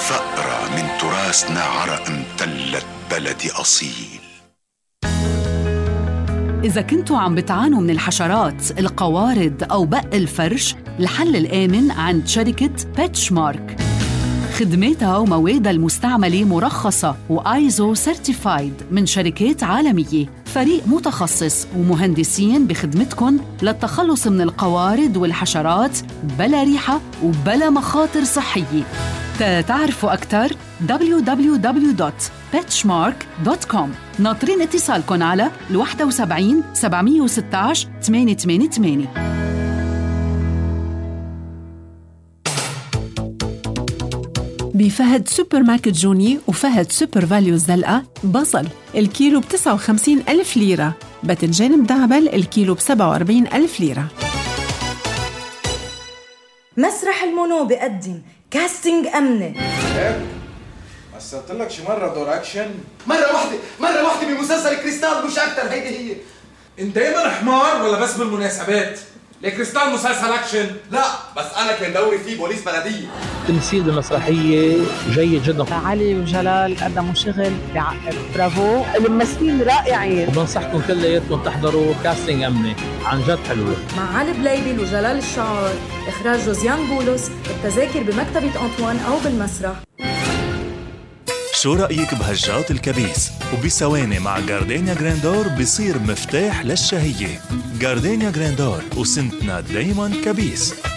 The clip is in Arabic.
ثأرة من تراثنا عرق امتلت بلدي أصيل. إذا كنتوا عم بتعانوا من الحشرات، القوارض أو بق الفرش، الحل الآمن عند شركة بيتشمارك. خدماتها وموادها المستعملة مرخصة وآيزو سيرتيفايد من شركات عالمية. فريق متخصص ومهندسين بخدمتكم للتخلص من القوارض والحشرات بلا ريحة وبلا مخاطر صحية. تعرفوا أكثر www.petchmark.com. ناطرين اتصالكم على 71 716 888. بفهد سوبر ماركت جوني وفهد سوبر فاليو الزلقة بصل الكيلو ب59 ألف ليرة، باذنجان مدعبل الكيلو ب47 ألف ليرة. مسرح المونو بقدم كاستنج أمنة. مثلت لك شي مرة دور أكشن؟ مرة واحدة بمسلسل كريستال مش أكتر. هيدي هي. انت دايما حمار ولا بس بالمناسبات؟ لكريستال مسلسل أكشن؟ لا بس أنا كان دوري فيه بوليس بلدية. التمثيل بالمسرحية جيد جدا. علي وجلال قدموا شغل بعقل، برافو، الممثلين رائعين. وبنصحكم كلياتكم تحضروا كاستنج أمني، عن جد حلوة. مع علي بليبل وجلال الشعار، إخراج جوزيان بولس. التذاكر بمكتبة أنطوان أو بالمسرح. شو رأيك بهجات الكبيس؟ وبثواني مع جاردينيا جراندور بصير مفتاح للشهية. جاردينيا جراندور، وسنتنا دايما كبيس.